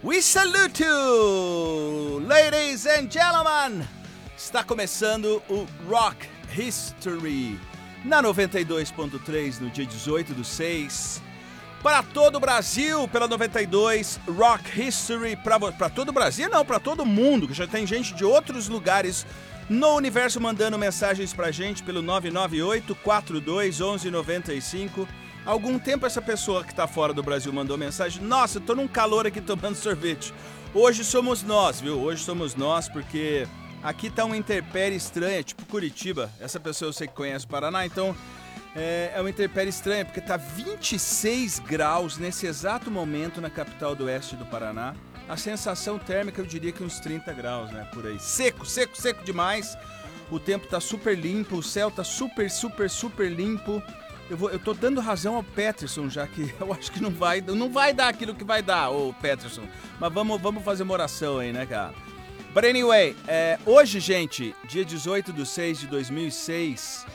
We salute you, ladies and gentlemen! Está começando o Rock History na 92.3 no dia 18/6. Para todo o Brasil, pela 92, Rock History para todo o Brasil, não, para todo mundo, que já tem gente de outros lugares no universo mandando mensagens pra gente pelo 998-42-1195. Há algum tempo essa pessoa que tá fora do Brasil mandou mensagem: nossa, eu tô num calor aqui tomando sorvete. Hoje somos nós, viu? Hoje somos nós, porque aqui tá uma intempérie estranha, tipo Curitiba. Essa pessoa eu sei que conhece o Paraná, então é uma intempérie estranha, porque tá 26 graus nesse exato momento na capital do oeste do Paraná. A sensação térmica eu diria que uns 30 graus, né, por aí. Seco demais. O tempo tá super limpo, o céu tá super limpo. Eu tô dando razão ao Peterson, já que eu acho que não vai dar aquilo que vai dar, ô Peterson. Mas vamos fazer uma oração aí, né, cara? But anyway, hoje, gente, dia 18/6 de 2026,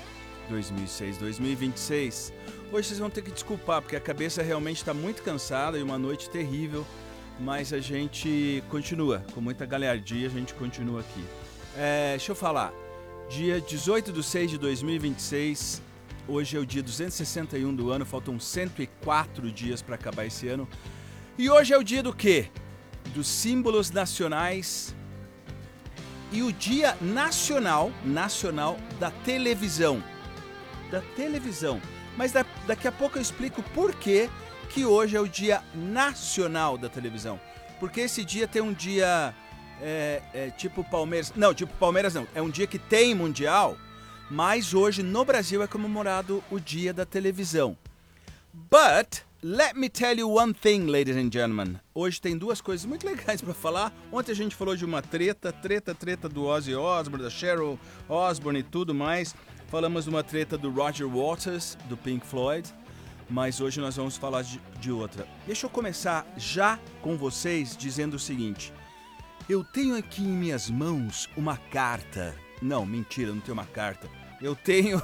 hoje vocês vão ter que desculpar, porque a cabeça realmente tá muito cansada e uma noite terrível, mas a gente continua, com muita galhardia, a gente continua aqui. Deixa eu falar, dia 18/6 de 2026... Hoje é o dia 261 do ano, faltam 104 dias para acabar esse ano. E hoje é o dia do quê? Dos símbolos nacionais e o dia nacional da televisão. Da televisão. Mas daqui a pouco eu explico por que hoje é o dia nacional da televisão. Porque esse dia tem um dia tipo Palmeiras... Não, tipo Palmeiras não. É um dia que tem mundial... Mas hoje no Brasil é comemorado o dia da televisão. But, let me tell you one thing, ladies and gentlemen. Hoje tem duas coisas muito legais para falar. Ontem a gente falou de uma treta do Ozzy Osbourne, da Cheryl Osbourne e tudo mais. Falamos de uma treta do Roger Waters, do Pink Floyd. Mas hoje nós vamos falar de outra. Deixa eu começar já com vocês dizendo o seguinte. Eu tenho aqui em minhas mãos uma carta. Não, mentira, não tenho uma carta. Eu tenho...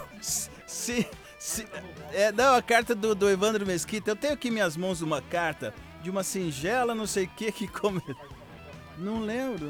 a carta do Evandro Mesquita. Eu tenho aqui em minhas mãos uma carta de uma singela não sei o que come... Não lembro.